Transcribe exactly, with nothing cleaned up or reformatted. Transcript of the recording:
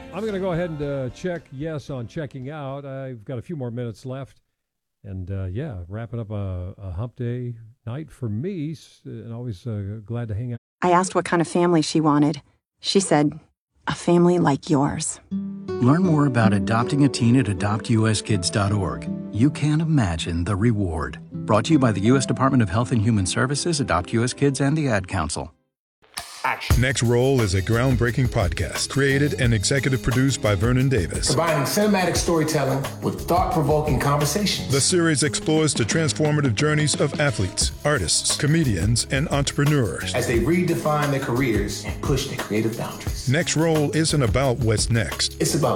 I'm going to go ahead and uh, check yes on checking out. I've got a few more minutes left. And, uh, yeah, wrapping up a, a hump day night for me, and always uh, glad to hang out. I asked what kind of family she wanted. She said, a family like yours. Learn more about adopting a teen at adopt u s kids dot org. You can't imagine the reward. Brought to you by the U S Department of Health and Human Services, Adopt U S Kids, and the Ad Council. Action. Next Roll is a groundbreaking podcast created and executive produced by Vernon Davis. Combining cinematic storytelling with thought-provoking conversations. The series explores the transformative journeys of athletes, artists, comedians, and entrepreneurs as they redefine their careers and push their creative boundaries. Next Roll isn't about what's next. It's about